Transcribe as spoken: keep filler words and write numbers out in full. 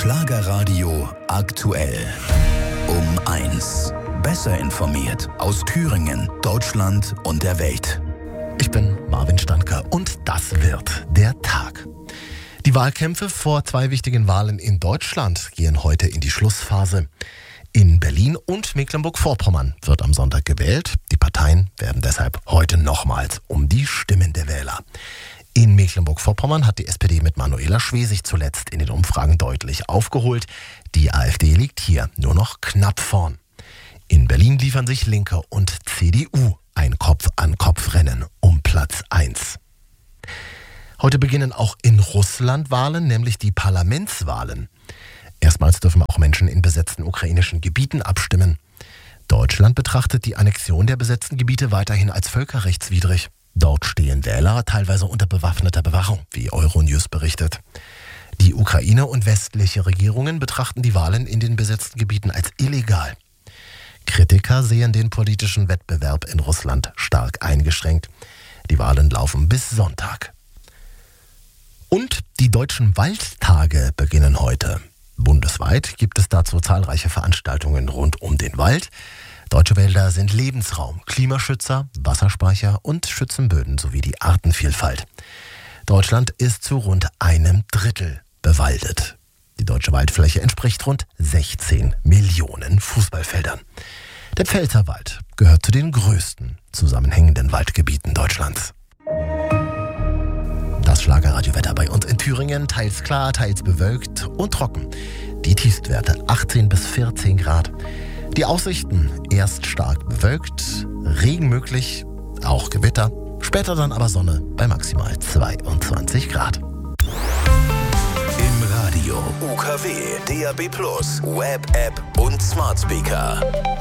Schlagerradio aktuell. Um eins. Besser informiert aus Thüringen, Deutschland und der Welt. Ich bin Marvin Standker und das wird der Tag. Die Wahlkämpfe vor zwei wichtigen Wahlen in Deutschland gehen heute in die Schlussphase. In Berlin und Mecklenburg-Vorpommern wird am Sonntag gewählt. Die Parteien werben deshalb heute nochmals um die Stimmen der Wähler. In Mecklenburg-Vorpommern hat die S P D mit Manuela Schwesig zuletzt in den Umfragen deutlich aufgeholt. Die AfD liegt hier nur noch knapp vorn. In Berlin liefern sich Linke und C D U ein Kopf-an-Kopf-Rennen um Platz eins. Heute beginnen auch in Russland Wahlen, nämlich die Parlamentswahlen. Erstmals dürfen auch Menschen in besetzten ukrainischen Gebieten abstimmen. Deutschland betrachtet die Annexion der besetzten Gebiete weiterhin als völkerrechtswidrig. Dort stehen Wähler teilweise unter bewaffneter Bewachung, wie Euronews berichtet. Die Ukraine und westliche Regierungen betrachten die Wahlen in den besetzten Gebieten als illegal. Kritiker sehen den politischen Wettbewerb in Russland stark eingeschränkt. Die Wahlen laufen bis Sonntag. Und die deutschen Waldtage beginnen heute. Bundesweit gibt es dazu zahlreiche Veranstaltungen rund um den Wald. Deutsche Wälder sind Lebensraum, Klimaschützer, Wasserspeicher und schützen Böden sowie die Artenvielfalt. Deutschland ist zu rund einem Drittel bewaldet. Die deutsche Waldfläche entspricht rund sechzehn Millionen Fußballfeldern. Der Pfälzerwald gehört zu den größten zusammenhängenden Waldgebieten Deutschlands. Das Schlagerradiowetter bei uns in Thüringen, teils klar, teils bewölkt und trocken. Die Tiefstwerte achtzehn bis vierzehn Grad. Die Aussichten erst stark bewölkt, Regen möglich, auch Gewitter. Später dann aber Sonne bei maximal zweiundzwanzig Grad. Im Radio, U K W, D A B plus, Web-App und Smart Speaker.